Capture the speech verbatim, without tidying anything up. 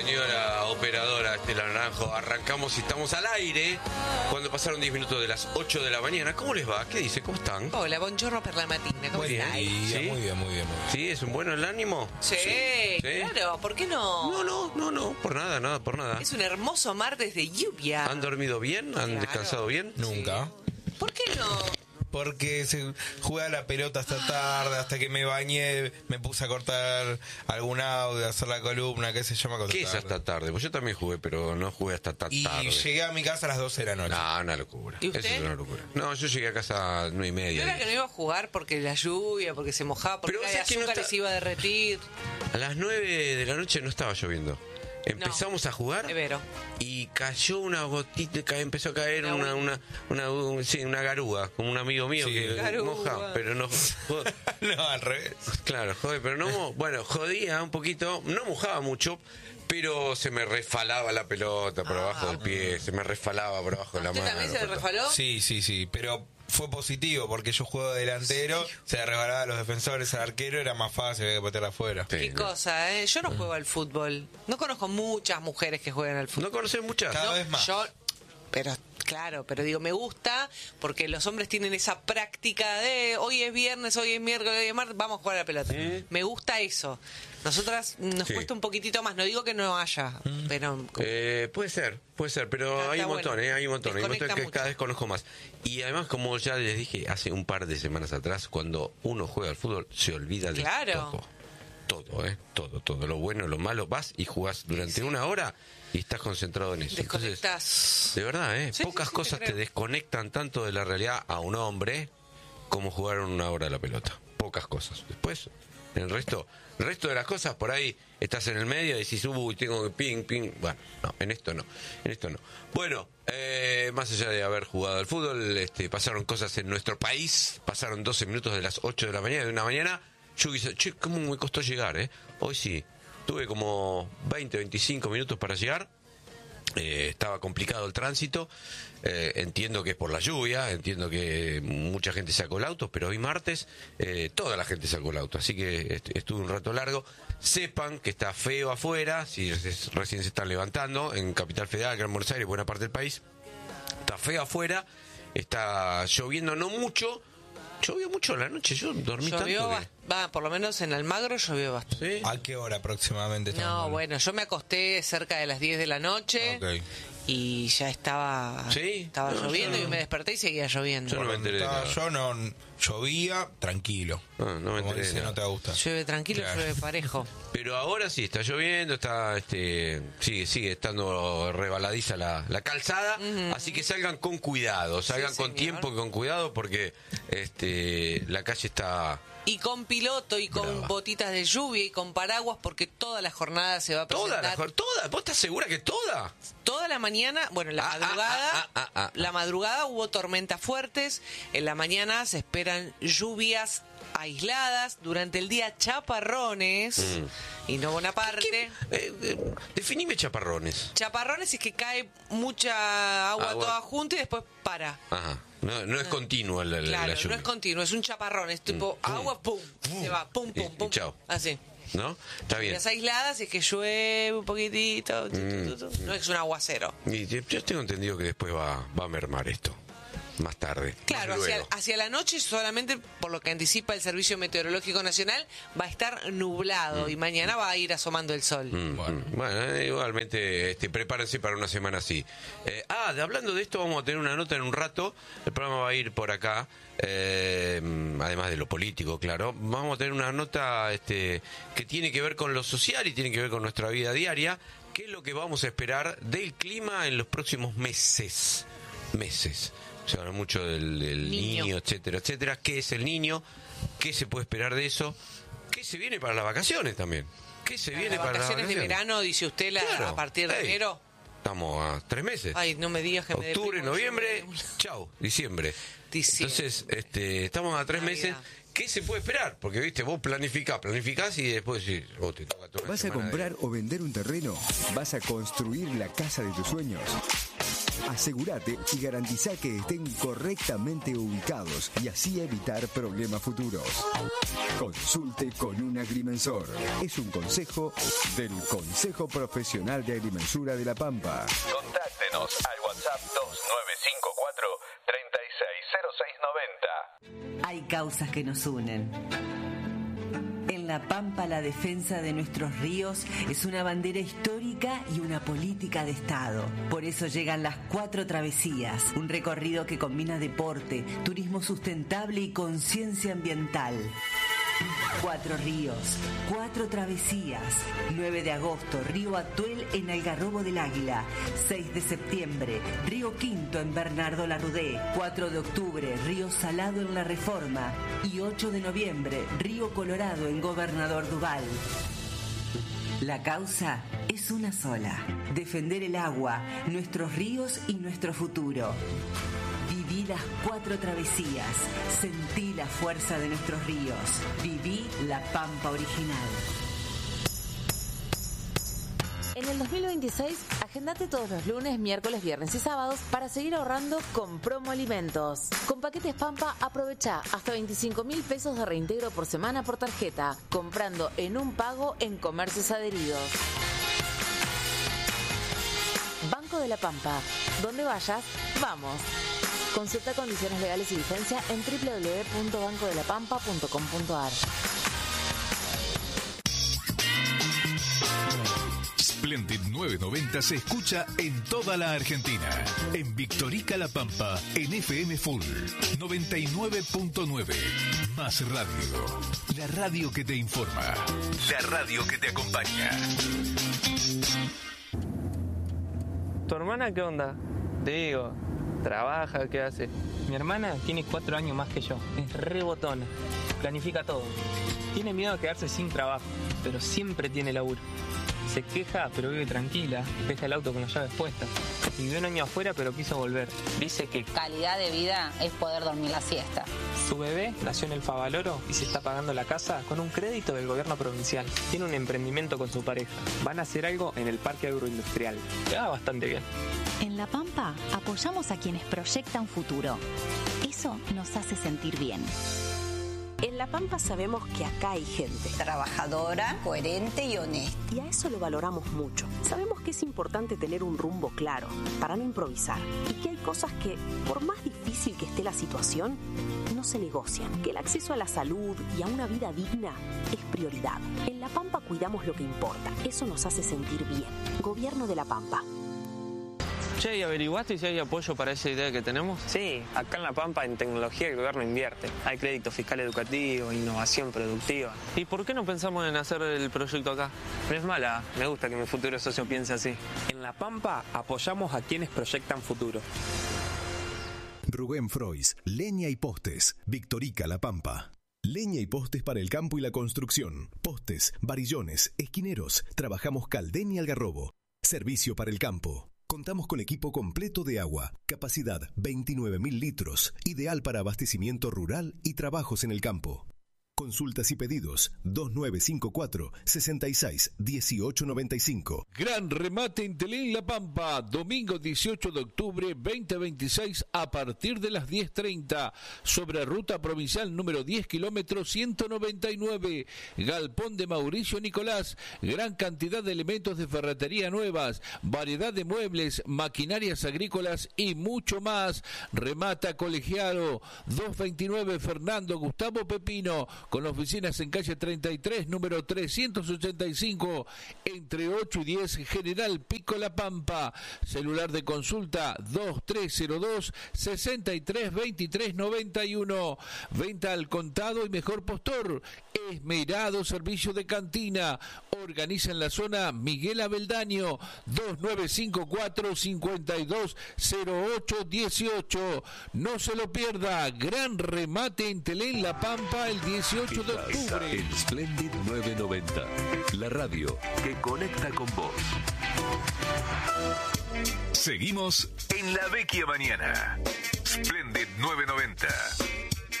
Señora operadora Estela Naranjo, arrancamos y estamos al aire cuando pasaron diez minutos de las ocho de la mañana. ¿Cómo les va? ¿Qué dice? ¿Cómo están? Hola, buongiorno per la mattina, ¿cómo Muy bien. estáis? ¿Sí? Muy bien, muy bien, muy bien. ¿Sí? ¿Es un bueno el ánimo? Sí, ¿Sí? claro, ¿por qué no? No, no, no, no, por nada, nada, por nada. Es un hermoso martes de lluvia. ¿Han dormido bien? ¿Han Claro. descansado bien? Nunca. ¿Por qué no? Porque se juega la pelota hasta tarde, hasta que me bañé, me puse a cortar algún audio, a hacer la columna, qué sé yo, me acosté ¿Qué es tarde. hasta tarde? Pues yo también jugué, pero no jugué hasta tan Y tarde. llegué a mi casa a las doce de la noche. No, una locura. ¿Y usted? Eso es una locura. No, yo llegué a casa a nueve y Yo media. era que no iba a jugar porque la lluvia, porque se mojaba, porque Pero la vos de sabés que no azúcar está- se iba a derretir. A las nueve de la noche no estaba lloviendo. Empezamos a jugar Severo. y cayó una gotita, ca- empezó a caer Una una una una, un- sí, una garúa, como un amigo mío Sí. que Garúa. moja, pero no jo- No, al revés. claro, joder, pero no mo- bueno, jodía un poquito, no mojaba mucho, pero se me resfalaba la pelota por abajo del pie, se me resfalaba por abajo de la ¿Usted mano. también se le por- resfaló? Sí, sí, sí, pero fue positivo porque yo juego delantero, se resbalaba a los defensores, al arquero, era más fácil, había que patearla afuera. Sí, Qué no. cosa, ¿eh? Yo no juego al fútbol. No conozco muchas mujeres que juegan al fútbol. ¿No conoces muchas? Cada vez más. Yo, pero claro, pero digo, me gusta porque los hombres tienen esa práctica de hoy es viernes, hoy es miércoles, hoy es martes, vamos a jugar a la pelota. ¿Mm? Me gusta eso. Nosotras nos Sí. cuesta un poquitito más, no digo que no haya, pero Eh, puede ser, puede ser, pero Está- hay un está montón, bueno. eh, hay un montón, hay un montón Desconecta que mucho. cada vez conozco más. Y además, como ya les dije hace un par de semanas atrás, cuando uno juega al fútbol, se olvida de Claro. todo. Todo, ¿eh? Todo, todo. Lo bueno, lo malo, vas y jugás durante una hora y estás concentrado en eso. Entonces, desconectás. de verdad, ¿eh? Sí, Pocas sí, sí, cosas te te, creo. desconectan tanto de la realidad a un hombre como jugar una hora a la pelota. Pocas cosas. Después, el resto, el resto de las cosas, por ahí estás en el medio y decís, uy, tengo que ping, ping. Bueno, no, en esto no, en esto no. Bueno, eh, más allá de haber jugado al fútbol, este, pasaron cosas en nuestro país, pasaron doce minutos de las ocho de la mañana, de una mañana. Yo dije, che, ¿cómo me costó llegar, eh? Hoy sí, tuve como veinte, veinticinco minutos para llegar. Eh, estaba complicado el tránsito, eh, entiendo que es por la lluvia, entiendo que mucha gente sacó el auto, pero hoy martes eh, toda la gente sacó el auto, así que est- estuve un rato largo. Sepan que está feo afuera, si es- recién se están levantando, en Capital Federal, Gran Buenos Aires, buena parte del país, está feo afuera, está lloviendo no mucho, llovió mucho a la noche, yo dormí Llovió, tanto bast- va, por lo menos en Almagro llovió bastante. que... ¿Sí? ¿A qué hora aproximadamente estamos No, hablando? bueno, yo me acosté cerca de las diez de la noche Ok. y ya estaba, ¿Sí? estaba No, lloviendo yo no. y me desperté y seguía lloviendo. Yo no me Cuando enteré de estaba nada. yo no llovía, tranquilo. Ah, no me Como enteré de dice, nada. no te gusta. Llueve tranquilo, Claro. llueve parejo. Pero ahora sí, está lloviendo, está este sigue sigue estando rebaladiza la, la calzada, así que salgan con cuidado, salgan Sí, con señor. tiempo y con cuidado porque este la calle está... Y con piloto y con Brava. botitas de lluvia y con paraguas porque toda la jornada se va a Toda, presentar. la, jor- toda, ¿vos estás segura que toda? Toda la mañana, bueno, la Ah, ah, madrugada, ah, ah, ah, ah. la madrugada hubo tormentas fuertes, en la mañana se esperan lluvias aisladas, durante el día chaparrones y no Bonaparte. ¿Qué? Eh, eh, definime chaparrones. Chaparrones es que cae mucha agua, Agua. toda junta y después para. Ajá, no, no es continua la, la- Claro, la no lluvia. es continuo, es un chaparrón, es tipo pum, agua, pum, se va, pum, y- pum, y pum, chao. así. ¿No? Está bien. Las aisladas es que llueve un poquitito, tu, Mm. tu, tu, tu. No es un aguacero. Y yo yo tengo entendido que después va, va a mermar esto, más tarde. Claro, más hacia, luego. hacia la noche solamente, por lo que anticipa el Servicio Meteorológico Nacional, va a estar nublado y mañana va a ir asomando el sol. Mm, Bueno. mm. Bueno, eh, igualmente, este, prepárense para una semana así. Eh, ah, de, hablando de esto, vamos a tener una nota en un rato. El programa va a ir por acá, eh, además de lo político, claro. Vamos a tener una nota este, que tiene que ver con lo social y tiene que ver con nuestra vida diaria. ¿Qué es lo que vamos a esperar del clima en los próximos meses? Meses. Se habla mucho del, del Niño. niño, etcétera, etcétera. ¿Qué es el niño? ¿Qué se puede esperar de eso? ¿Qué se viene para las vacaciones también? ¿Qué se viene Las para las vacaciones de vacaciones? verano, dice usted, la- Claro. a partir de Ey, enero. Estamos a tres meses. Ay, no me digas que me Octubre, deprimo, noviembre, yo me- chau, diciembre. Diciembre. Entonces, este, estamos a tres Navidad. meses. ¿Qué se puede esperar? Porque, viste, vos planificás, planificás y después decís, oh, te toca toda una ¿Vas a semana de- comprar o vender un terreno? ¿Vas a construir la casa de tus sueños? Asegúrate y garantiza que estén correctamente ubicados y así evitar problemas futuros. Consulte con un agrimensor. Es un consejo del Consejo Profesional de Agrimensura de La Pampa. Contáctenos al WhatsApp dos nueve cinco cuatro, tres seis cero seis nueve cero. Hay causas que nos unen. En La Pampa, la defensa de nuestros ríos es una bandera histórica y una política de Estado. Por eso llegan las Cuatro Travesías, un recorrido que combina deporte, turismo sustentable y conciencia ambiental. Cuatro ríos, cuatro travesías. nueve de agosto, Río Atuel en Algarrobo del Águila. seis de septiembre, Río Quinto en Bernardo Larrudé. cuatro de octubre, Río Salado en La Reforma. Y ocho de noviembre, Río Colorado en Gobernador Duval. La causa es una sola: defender el agua, nuestros ríos y nuestro futuro. Viví las cuatro travesías, sentí la fuerza de nuestros ríos, viví La Pampa original. En el dos mil veintiséis, agendate todos los lunes, miércoles, viernes y sábados para seguir ahorrando con Promo Alimentos. Con paquetes Pampa, aprovecha hasta veinticinco mil pesos de reintegro por semana por tarjeta, comprando en un pago en comercios adheridos. Banco de la Pampa. Donde vayas, vamos. Consulta condiciones legales y vigencia en doble u doble u doble u punto banco de la pampa punto com punto a r. Splendid novecientos noventa se escucha en toda la Argentina. En Victorica La Pampa, en F M Full noventa y nueve punto nueve. Más radio. La radio que te informa. La radio que te acompaña. ¿Tu hermana qué onda? Te digo, ¿trabaja? ¿Qué hace? Mi hermana tiene cuatro años más que yo. Es re botona. Planifica todo. Tiene miedo de quedarse sin trabajo, pero siempre tiene laburo. Se queja, pero vive tranquila. Deja el auto con las llaves puestas. Vivió un año afuera, pero quiso volver. Dice que calidad de vida es poder dormir la siesta. Su bebé nació en el Favaloro y se está pagando la casa con un crédito del gobierno provincial. Tiene un emprendimiento con su pareja. Van a hacer algo en el parque agroindustrial. Le va bastante bien. En La Pampa apoyamos a quienes proyectan futuro. Eso nos hace sentir bien. En La Pampa sabemos que acá hay gente trabajadora, coherente y honesta. Y a eso lo valoramos mucho. Sabemos que es importante tener un rumbo claro para no improvisar. Y que hay cosas que, por más difícil que esté la situación, no se negocian. Que el acceso a la salud y a una vida digna es prioridad. En La Pampa cuidamos lo que importa. Eso nos hace sentir bien. Gobierno de La Pampa. Che, ¿y averiguaste si hay apoyo para esa idea que tenemos? Sí, acá en La Pampa en tecnología el gobierno invierte. Hay crédito fiscal educativo, innovación productiva. ¿Y por qué no pensamos en hacer el proyecto acá? No es mala, me gusta que mi futuro socio piense así. En La Pampa apoyamos a quienes proyectan futuro. Rubén Frois, Leña y Postes, Victorica La Pampa. Leña y postes para el campo y la construcción. Postes, varillones, esquineros. Trabajamos Caldén y Algarrobo. Servicio para el campo. Contamos con equipo completo de agua, capacidad veintinueve mil litros, ideal para abastecimiento rural y trabajos en el campo. Consultas y pedidos dos nueve cinco cuatro, seis seis uno ocho nueve cinco. Gran remate en Telén La Pampa, domingo dieciocho de octubre veinte veintiséis a partir de las diez treinta, sobre ruta provincial número diez kilómetros ciento noventa y nueve, Galpón de Mauricio Nicolás, gran cantidad de elementos de ferretería nuevas, variedad de muebles, maquinarias agrícolas y mucho más. Remata Colegiado, doscientos veintinueve Fernando Gustavo Pepino, con oficinas en calle treinta y tres, número trescientos ochenta y cinco, entre ocho y diez, General Pico La Pampa. Celular de consulta dos tres cero dos, seis tres dos tres nueve uno. Venta al contado y mejor postor. Esmerado servicio de cantina. Organiza en la zona Miguel Abeldaño, dos nueve cinco cuatro, cinco dos cero ocho uno ocho. No se lo pierda. Gran remate en Telén La Pampa el dieciocho de octubre. En Splendid novecientos noventa, la radio que conecta con vos. Seguimos en La Vecchia Mañana. Splendid novecientos noventa.